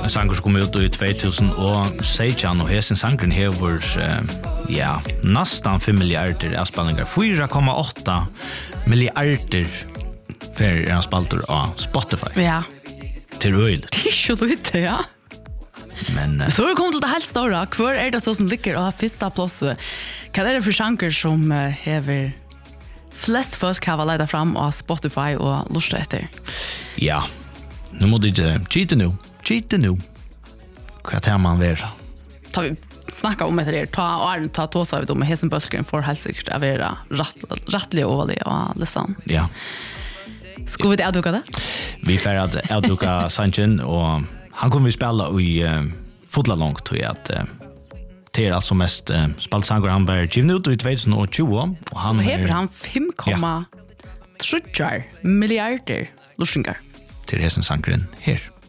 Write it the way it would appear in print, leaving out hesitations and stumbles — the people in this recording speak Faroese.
En sanger som kom ut i 2016 og hesen sangeren hever nästan 5 milliarder avspelningar. 4,8 milliarder för en spalter av Spotify. Ja. Till öl. Det är så lite, ja. Men så vi kommer till det helt stora. Kvar är det så som ligger och har första plats. Vad är det för sanger som hever flest folk har letat fram av Spotify och lustat efter? Ja. Nu måste inte cheata nu. Vad tar man ver? Tar vi snacka om det ta tåsa vi då med hesen böskren för helt säkert att vara rättlig och vanlig och liksom. Ja. Ska vi adduka det? Vi får att adduka Sanchin och han kommer vi spela i fotla långt tror jag att det är alltså mest spaltsanger han var given ut i 2020 och han heter han 5,3 miljarder lustingar. Till hesen sangren här.